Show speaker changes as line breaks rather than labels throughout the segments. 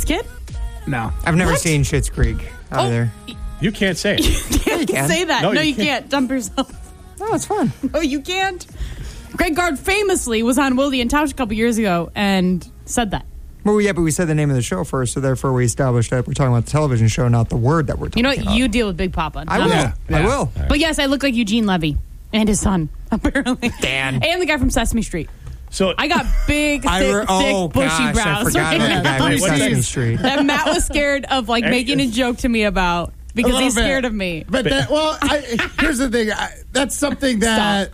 Kid?
No.
I've never seen Schitt's Creek either.
You can't say it.
You can't say that. No, you can't. Dump yourself.
No, it's fun.
No, you can't. Greg Gard famously was on Willie and Tausch a couple years ago and said that.
Well, yeah, but we said the name of the show first, so therefore we established that we're talking about the television show, not the word that we're talking about.
You know what? You deal with Big Papa.
I will.
Yeah.
I will.
But yes, I look like Eugene Levy and his son, apparently.
Dan.
And the guy from Sesame Street.
So
I got big, thick, bushy brows.
I forgot about the guy from Sesame Street.
That Matt was scared of making a joke to me about because he's scared of me.
But here's the thing. That's something that...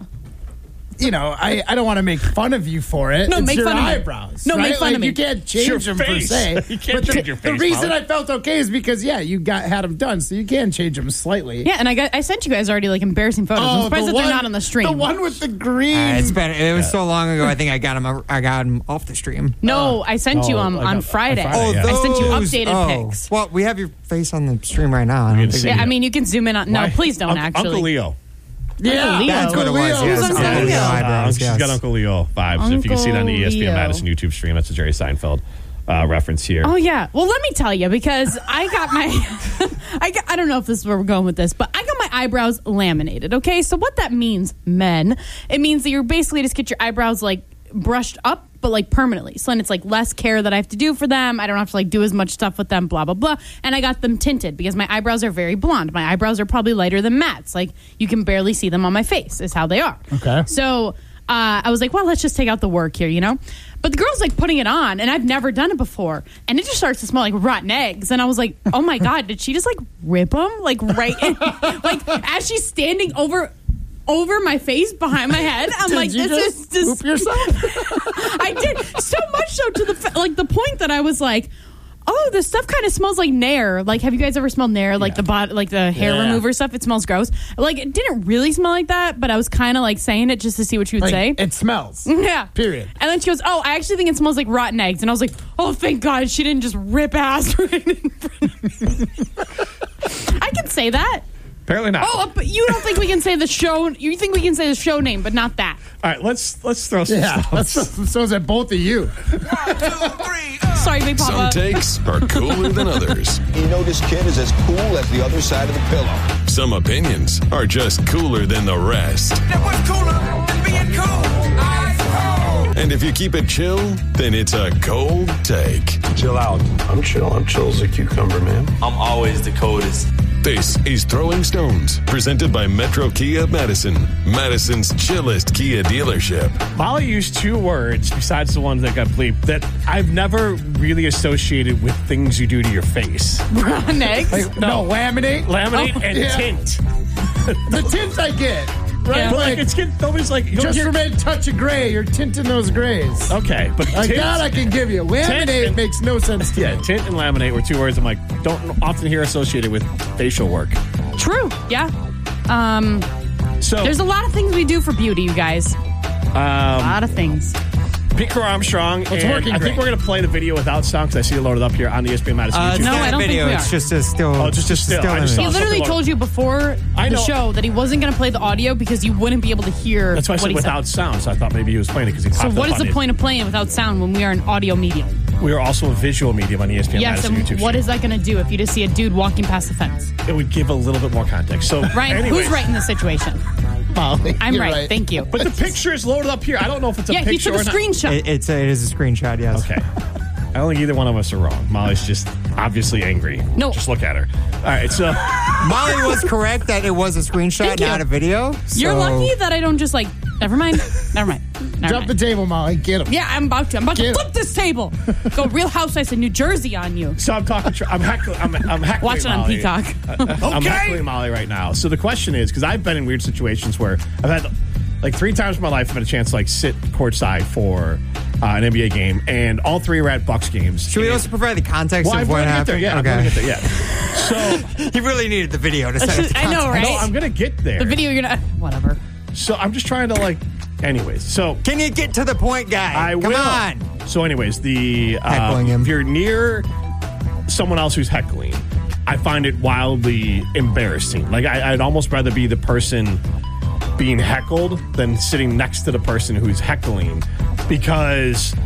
I don't want to make fun of you for it.
No,
it's
make
your
fun of me.
eyebrows.
No, make fun of me.
You can't change them per
face.
se.
You can't change your face,
the reason
Molly.
I felt okay is because you had them done, so you can change them slightly.
Yeah, and I sent you guys already embarrassing photos. I'm surprised that they're not on the stream.
The one with the green.
It was so long ago. I think I got him off the stream.
No, I sent you on Friday.
Oh,
I sent you updated pics.
Well, we have your face on the stream right now.
Yeah, I mean, you can zoom in on. No, please don't. Actually,
Uncle Leo.
Yeah,
Leo.
That's what it was.
Uncle
Yes.
Leo.
Uncle
Uncle
Leo
Leo.
eyebrows,
She's
yes.
got Uncle Leo vibes. If you can see it on the ESPN
Leo.
Madison YouTube stream, that's a Jerry Seinfeld reference here.
Oh yeah. Well, let me tell you because I got my. I don't know if this is where we're going with this, but I got my eyebrows laminated. Okay, so what that means, men, it means that you're basically just get your eyebrows brushed up, but permanently. So then it's less care that I have to do for them. I don't have to do as much stuff with them, blah, blah, blah. And I got them tinted because my eyebrows are very blonde. My eyebrows are probably lighter than Matt's. You can barely see them on my face is how they are.
Okay.
So I was well, let's just take out the work here, But the girl's putting it on, and I've never done it before. And it just starts to smell like rotten eggs. And I was like, oh my God, did she just rip them? Right in, as she's standing over my face behind my head. I'm
Did you
this
just
is
poop yourself?
I did so much so to the point that I was oh, this stuff kind of smells like Nair. Have you guys ever smelled Nair? The hair remover stuff. It smells gross. It didn't really smell like that, but I was kind of saying it just to see what she would say.
It smells.
Yeah.
Period.
And then she goes, oh, I actually think it smells like rotten eggs. And I was like, oh, thank God she didn't just rip ass right in front of me. I can say that.
Apparently not.
Oh, but you don't think we can say the show? You think we can say the show name, but not that?
All right, let's throw some
Yeah,
stuff.
so is it both of you.
1, 2, 3,
Sorry, Big
Some
Papa.
takes are cooler than others.
You know this kid is as cool as the other side of the pillow.
Some opinions are just cooler than the rest.
That was cooler than being cool. Ice cold.
And if you keep it chill, then it's a cold take.
Chill out. I'm chill. I'm chill as a cucumber, man.
I'm always the coldest.
This is Throwing Stones, presented by Metro Kia Madison, Madison's chillest Kia dealership.
Molly used two words besides the ones that got bleeped that I've never really associated with things you do to your face.
Rotten eggs.
No, laminate.
Laminate and
yeah.
tint.
The tint I get. Right?
Yeah.
But it's nobody's you don't
Just
hear-
from a touch of gray, you're tinting those grays.
Okay, but tint,
That I can give you. Laminate
and-
makes no sense to
yeah,
me.
tint and laminate were two words I'm don't often hear associated with facial work.
True. Yeah.
So
There's a lot of things we do for beauty, you guys. A lot of things.
Pete Armstrong.
It's
and
working
I think
great.
we're going to play the video without sound because I see it loaded up here on the ESPN Madison YouTube.
No, I don't think
video.
we
It's
are.
just a still.
Oh, just a still. I just
image.
saw
He literally
something
told you before
I
the
know.
show that he wasn't going to play the audio because you wouldn't be able to hear
That's why I
what
said
he
without sound. So I thought maybe he was playing it because he
said.
popped
So what
up
is
on
the
it.
point of playing without sound when we are an audio medium?
We are also a visual medium on the ESPN
Yes,
Madison
and
YouTube
what
stream.
is that going to do if you just see a dude walking past the fence?
It would give a little bit more context. So
Ryan,
anyways,
who's right in this situation?
Molly,
I'm
you're
right. Thank you.
But the picture is loaded up here. I don't know if it's a
Yeah, he
picture
took a
or not.
screenshot.
It is a screenshot. Yes.
Okay. I don't think either one of us are wrong. Molly's just obviously angry.
No.
Just look at her. All right, so
Molly was correct that it was a screenshot,
Thank you.
not a video.
You're
so-
lucky that I don't just never mind. Never
Jump the
mind.
table, Molly. Get him.
Yeah, I'm about to. I'm about to
Get
flip
him.
this table. Go Real Housewives in New Jersey on you.
I'm talking. I'm heckling. I'm heckling.
Watch it on
Molly.
Peacock.
I'm heckling Molly right now. So the question is, because I've been in weird situations where I've had 3 times in my life I've had a chance to sit courtside for an NBA game, and all 3 were at Bucks games.
Should we also provide the context
Well, I'm
of what
going to get
happened?
there. Yeah, I'm going to get there. Yeah. So
He really needed the video to set up the
I know,
context.
right?
no, I'm going to get there.
The video you're gonna whatever.
So I'm just trying to Anyways, so
Can you get to the point, guy?
I
Come
will.
on.
So, anyways,
Heckling him.
if you're near someone else who's heckling, I find it wildly embarrassing. I'd almost rather be the person being heckled than sitting next to the person who's heckling, because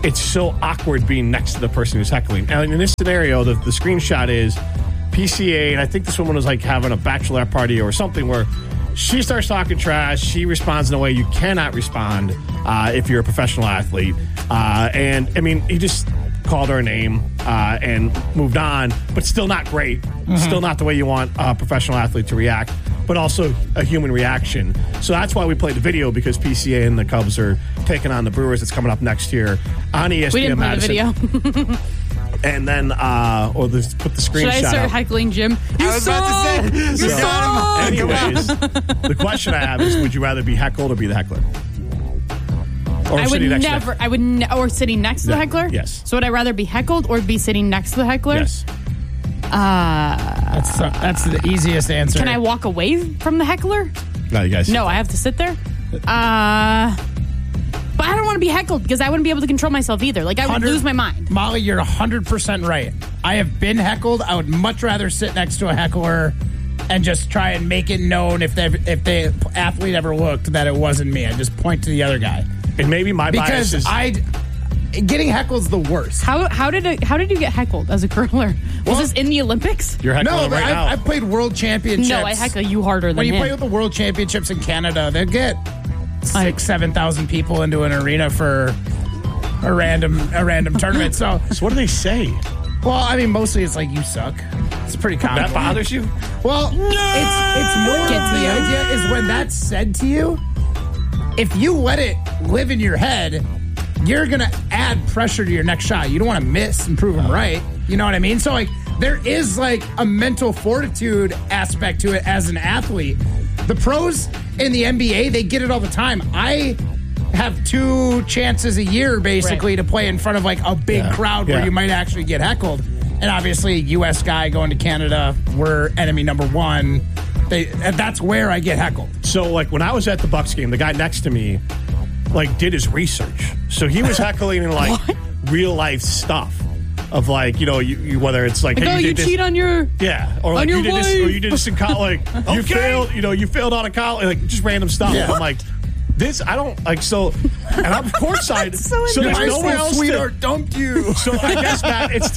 it's so awkward being next to the person who's heckling. And in this scenario, the screenshot is PCA, and I think this woman was like having a bachelorette party or something where she starts talking trash. She responds in a way you cannot respond if you're a professional athlete. And I mean, he just called her a name and moved on, but still not great. Still not the way you want a professional athlete to react, but also a human reaction. So that's why we played the video, because PCA and the Cubs are taking on the Brewers. It's coming up next year on ESPN
We didn't
Madison.
play the video.
And then, or let's put the screenshot
Should I start
up.
heckling Jim?
I was about to say, you got him.
Anyways, the question I have is, would you rather be heckled or be the heckler? Or
I would
sitting next to
never. I would or sitting next to the
Yeah,
heckler.
yes.
So would I rather be heckled or be sitting next to the heckler?
Yes.
That's the easiest answer.
Can I walk away from the heckler?
No, you guys.
No, I have to sit there. But I don't want to be heckled because I wouldn't be able to control myself either. Like I would
100
lose my mind.
Molly, you're 100% right. I have been heckled. I would much rather sit next to a heckler and just try and make it known if the athlete ever looked that it wasn't me. I just point to the other guy.
And maybe my bias is...
getting heckled's the worst.
How did you get heckled as a curler? Was this in the Olympics?
You're heckling
No,
him
but
right now.
I've played world championships.
No, I heckle you harder than
When you
him.
play with the world championships in Canada, they get 7,000 people into an arena for a random tournament. So
what do they say?
well, I mean, mostly it's like, you suck. It's pretty common.
That bothers you?
Well, it's more
Gets
the
you.
idea is when that's said to you, if you let it live in your head, you're going to add pressure to your next shot. You don't want to miss and prove them right. You know what I mean? So, like, there is, like, a mental fortitude aspect to it as an athlete. The pros in the NBA, they get it all the time. I have 2 chances a year, basically, to play in front of, like, a big crowd where you might actually get heckled. And obviously, U.S. guy going to Canada, we're enemy number 1. That's where I get heckled.
So, like, when I was at the Bucks game, the guy next to me, like, did his research. So he was heckling in, like, real-life stuff of, like, you know, you whether it's like,
Like,
hey,
you
did
cheat
this.
on your...
Yeah, or like
on
you
your
did this,
wife.
or you did this in college. Like you failed out of college, like just random stuff.
Yeah.
I'm like, this I don't like. So, and I'm courtside,
so
so there's
High
nowhere
school
else.
sweetheart dumped you.
So I guess Matt, it's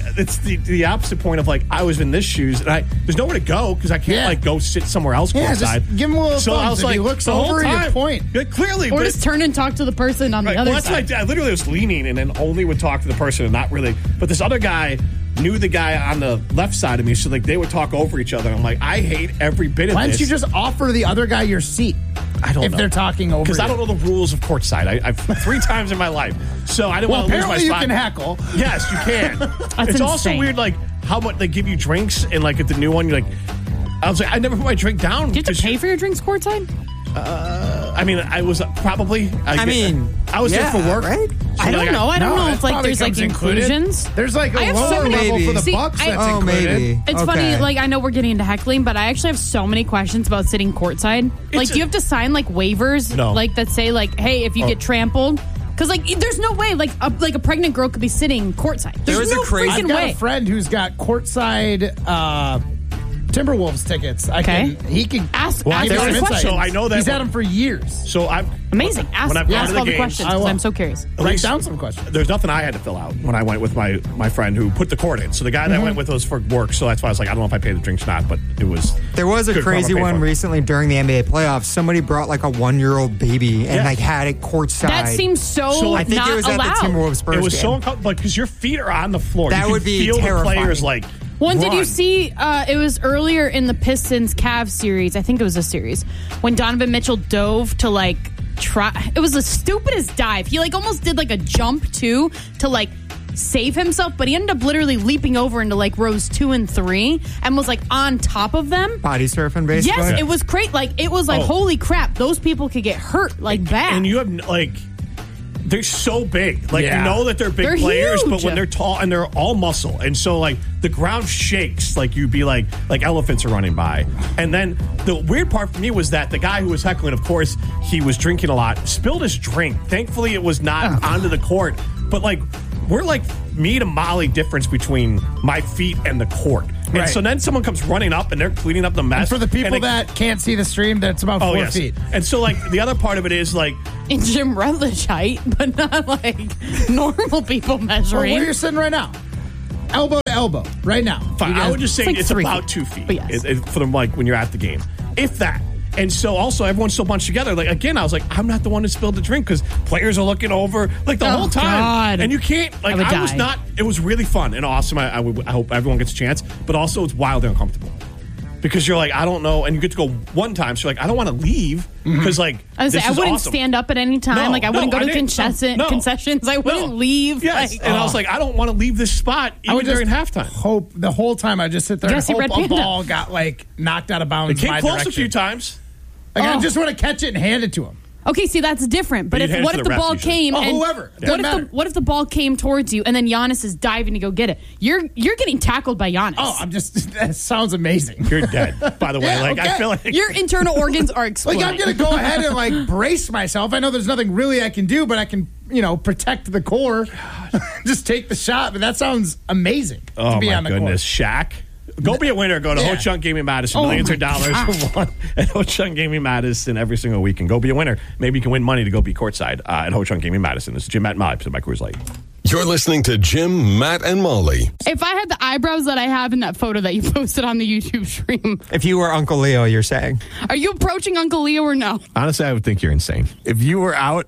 the opposite point of like I was in this shoes and there's nowhere to go because I can't like go sit somewhere else
Yeah,
courtside.
just give him a little
So I
thumbs.
was
If
like,
he looks
the whole
over, you
time,
point.
Yeah, clearly,
Or
but
just turn and talk to the person on the other
well, that's
side.
what I did. I literally was leaning and then only would talk to the person and not really. But this other guy knew the guy on the left side of me, so like they would talk over each other. I'm like, I hate every bit of
Why
this.
don't you just offer the other guy your seat?
I don't
if
know.
they're talking over
because I
you.
don't know the rules of courtside. I've 3 times in my life, so I didn't
Well,
want to lose my
apparently you
spot.
can heckle.
Yes, you can. It's also
insane.
weird, like how much they give you drinks and like at the new one, you're like, I was like, I never put my drink down.
Do you have to
'cause
pay for your drinks courtside?
I mean, I was probably. I was there for work.
right?
I don't know. I don't know
that
if like
probably
there's like
comes included.
inclusions.
There's like a
I have so
lower
many-
level for the
See,
Bucks
I-
that's
Oh,
included.
maybe.
It's funny, like I know we're getting into heckling, but I actually have so many questions about sitting courtside. Like, do you have to sign like waivers,
No.
like that say like, hey, if you get trampled? Because like, there's no way like a pregnant girl could be sitting courtside. There's
was a
no
crazy-
I've
freaking
got
way.
a friend who's got courtside Timberwolves tickets. He can
Ask
give
us
you some
a
insight.
question.
So I know that
He's had them for years.
So I've
Amazing. Ask,
when I've gone
ask
to the
all the
games,
questions
I will.
because I'm so curious.
at
Write
least-
down some questions.
There's nothing I had to fill out when I went with my friend who put the court in. So the guy that I went with was for work. So that's why I was like, I don't know if I paid the drinks or not, but it was.
There was a
good karma
crazy
paid
one
for.
recently during the NBA playoffs. Somebody brought like a 1-year-old baby and
Yeah.
like had it courtside.
That seems so,
I think
not
it was
allowed.
at the Timberwolves Spurs
It was
game.
so uncomfortable because your feet are on the floor.
That
you can
would be
feel
terrifying.
the players like.
One, did you
run.
see? It was earlier in the Pistons Cavs series. I think it was a series when Donovan Mitchell dove to like try. It was the stupidest dive. He like almost did like a jump too to like save himself, but he ended up literally leaping over into like rows 2 and 3 and was like on top of them.
Body surfing, basically.
Yes, it was great. Like it was like
Oh.
holy crap, those people could get hurt like bad.
And you have like. They're so big. Like,
Yeah.
you know that they're big
They're
players, but
huge.
when they're tall and they're all muscle. And so, like, the ground shakes. Like, you'd be like elephants are running by. And then the weird part for me was that the guy who was heckling, of course, he was drinking a lot, spilled his drink. Thankfully, it was not onto the court. But, like, we're like me to Molly difference between my feet and the court. And
Right.
so then someone comes running up and they're cleaning up the mess.
And for the people
and it-
that can't see the stream, that's about 4 feet.
And so, like, the other part of it is, like,
in Jim Rutledge height, but not like normal people
Well,
measuring.
where you're sitting right now, elbow to elbow, right now.
Fine. I would just say
like
it's
3
about
feet.
2 feet
But yes.
for them, like when you're at the game, if that. And so also everyone's so bunched together. Like again, I was like, I'm not the one who spilled the drink because players are looking over like the whole time,
God.
and you can't. Like
I would
was
die.
not. It was really fun and awesome. I hope everyone gets a chance, but also it's wildly uncomfortable because you're like, I don't know, and you get to go one time, so you're like, I don't want to leave because like
I was
this
say, I
is
wouldn't
awesome.
stand up at any time.
No,
like I wouldn't
no,
go to
I didn't.
concessions. I wouldn't leave.
Yes,
Like,
and I was like, I don't want to leave this spot even during halftime.
Hope the whole time I just sit there and
Jesse
hope
Red
a
Panda.
ball got like knocked out of
It
bounds.
came
my
close
direction.
a few times.
Like I just want to catch it and hand it to him.
okay, see, that's different. But
But you'd hand it
what
to
if
the
the
ref
ball
usually.
came
Oh,
and
whoever. It
what
doesn't
if
matter.
what if the ball came towards you and then Giannis is diving to go get it? You're getting tackled by Giannis.
Oh, I'm just. That sounds amazing.
You're dead. By the way,
Yeah,
like I
okay.
feel like
Your internal organs are exploding.
Like I'm gonna go ahead and like brace myself. I know there's nothing really I can do, but I can, protect the core. Just take the shot. But that sounds amazing.
Oh
to be
my
on the
goodness, Shaq. Go be a winner. Go to
Yeah.
Ho Chunk Gaming Madison.
Oh
Millions
my
of dollars won at Ho Chunk Gaming Madison every single week. And go be a winner. Maybe you can win money to go be courtside at Ho Chunk Gaming Madison. This is Jim, Matt, and Molly, presented by Coors Light.
You're listening to Jim, Matt, and Molly.
If I had the eyebrows that I have in that photo that you posted on the YouTube stream,
If you were Uncle Leo, you're saying.
are you approaching Uncle Leo or no?
Honestly, I would think you're insane. If you were out,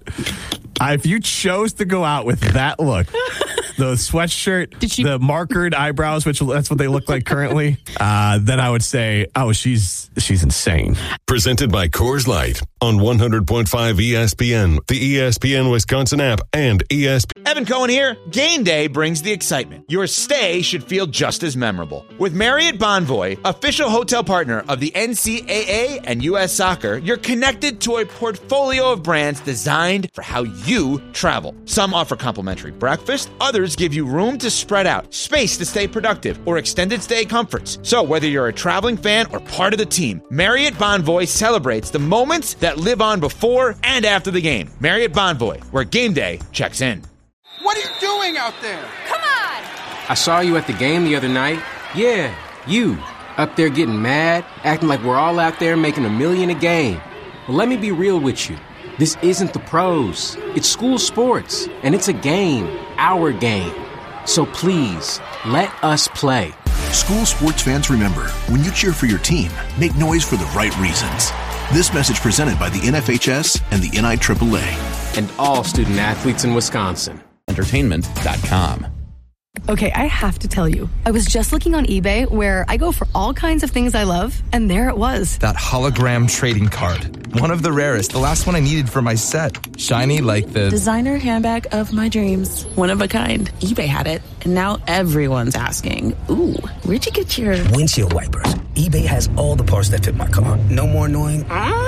if you chose to go out with that look, the sweatshirt, the markered eyebrows, which that's what they look like currently, then I would say, oh, she's insane.
Presented by Coors Light on 100.5 ESPN, the ESPN Wisconsin app, and ESPN.
Evan Cohen here. Game day brings the excitement. Your stay should feel just as memorable. With Marriott Bonvoy, official hotel partner of the NCAA and U.S. Soccer, you're connected to a portfolio of brands designed for how you travel. Some offer complimentary breakfast, others give you room to spread out, space to stay productive, or extended stay comforts. So whether you're a traveling fan or part of the team, Marriott Bonvoy celebrates the moments that live on before and after the game. Marriott Bonvoy, where game day checks in.
What are you doing out there?
Come on! I saw you at the game the other night. Yeah, you. Up there getting mad, acting like we're all out there making $1 million a game. Well, let me be real with you. This isn't the pros. It's school sports, and it's a game. Our game. So please, let us play.
School sports fans, remember, when you cheer for your team, make noise for the right reasons. This message presented by the NFHS and the NIAAA.
And all student athletes in Wisconsin.
Entertainment.com.
Okay, I have to tell you, I was just looking on eBay where I go for all kinds of things I love, and there it was.
That hologram trading card. One of the rarest. The last one I needed for my set. Shiny like the
designer handbag of my dreams. One of a kind. eBay had it, and now everyone's asking, ooh, where'd you get your
windshield wipers? eBay has all the parts that fit my car. No more annoying.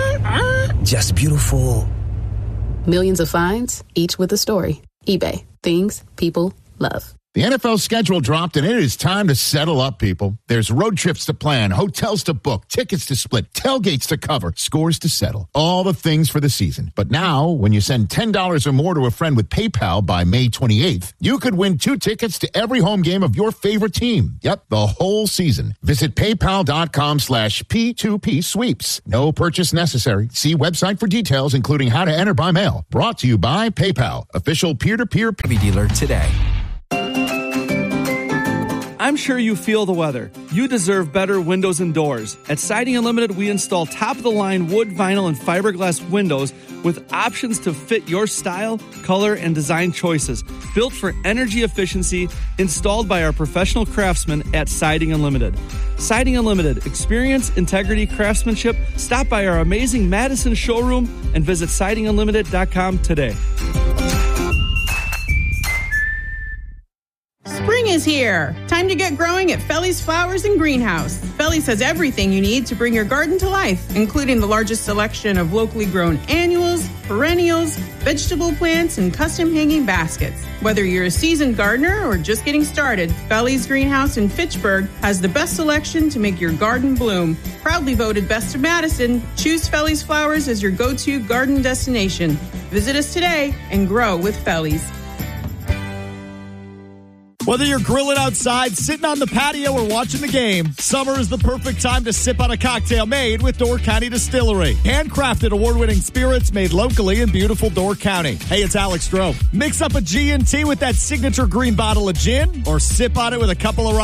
Just beautiful.
Millions of finds, each with a story. eBay. Things people love.
The NFL schedule dropped, and it is time to settle up, people. There's road trips to plan, hotels to book, tickets to split, tailgates to cover, scores to settle. All the things for the season. But now, when you send $10 or more to a friend with PayPal by May 28th, you could win 2 tickets to every home game of your favorite team. Yep, the whole season. Visit paypal.com/P2P sweeps. No purchase necessary. See website for details, including how to enter by mail. Brought to you by PayPal, official peer-to-peer
dealer today.
I'm sure you feel the weather. You deserve better windows and doors. At Siding Unlimited, we install top-of-the-line wood, vinyl, and fiberglass windows with options to fit your style, color, and design choices. Built for energy efficiency, installed by our professional craftsmen at Siding Unlimited. Siding Unlimited. Experience, integrity, craftsmanship. Stop by our amazing Madison showroom and visit sidingunlimited.com today.
Spring is here. Time to get growing at Feli's Flowers and Greenhouse. Feli's has everything you need to bring your garden to life, including the largest selection of locally grown annuals, perennials, vegetable plants, and custom hanging baskets. Whether you're a seasoned gardener or just getting started, Feli's Greenhouse in Fitchburg has the best selection to make your garden bloom. Proudly voted Best of Madison, choose Feli's Flowers as your go-to garden destination. Visit us today and grow with Feli's.
Whether you're grilling outside, sitting on the patio, or watching the game, summer is the perfect time to sip on a cocktail made with Door County Distillery. Handcrafted award-winning spirits made locally in beautiful Door County. Hey, it's Alex Stroh. Mix up a G&T with that signature green bottle of gin, or sip on it with a couple of